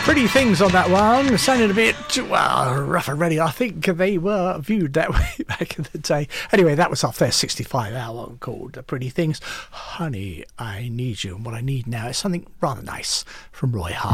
Pretty Things on that one. Sounded a bit rough and ready. I think they were viewed that way back in the day. Anyway, that was off their 65 album called Pretty Things. Honey, I Need You. And what I need now is something rather nice from Roy Hart.